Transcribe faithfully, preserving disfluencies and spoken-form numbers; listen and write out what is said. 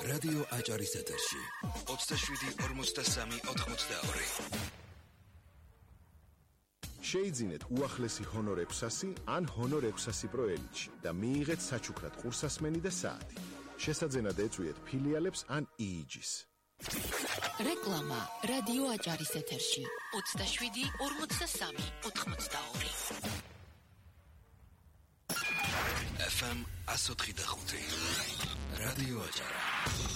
რადიო აჭარის ეთერში ოცდაშვიდი ორმოცდასამი ოთხმოცდაორი. შეიძინეთ უახლესი ჰონორ ექვსასი ან ჰონორ ექვსასი პრო ელიტში და მიიღეთ საჩუქრად ყურსასმენი და საათი. შესაძენად ეწვიეთ ფილიალებს ან იიჯის. რეკლამა რადიო აჭარის ეთერში ოცდაშვიდი ორმოცდასამი ოთხმოცდაორი. ეფ ემ one oh five. რადიო აჭარა.